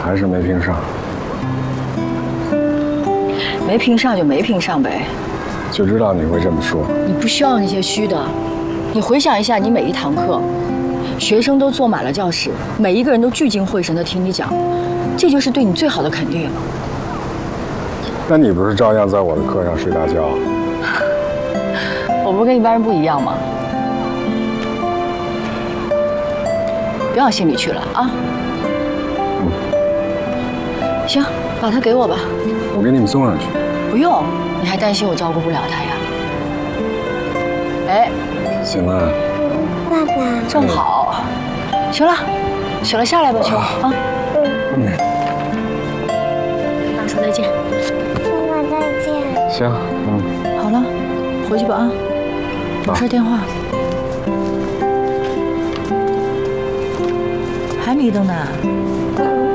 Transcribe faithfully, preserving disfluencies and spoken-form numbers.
还是没评上。 没评上就没评上呗。 就知道你会这么说。 你不需要那些虚的，你回想一下，你每一堂课，学生都坐满了教室，每一个人都聚精会神地听你讲，这就是对你最好的肯定。 那你不是照样在我的课上睡大觉？ 我不是跟一般人不一样吗？别往心里去了啊。 嗯。 行，把它给我吧。 我给你们送上去。 不用，你还担心我照顾不了他呀？哎， 行了。 爸爸。 正好。行了，行了，下来吧，秋啊。 嗯。 爸说再见。 爸爸再见。 行，嗯。 好了，回去吧啊。有事电话。还迷瞪呢？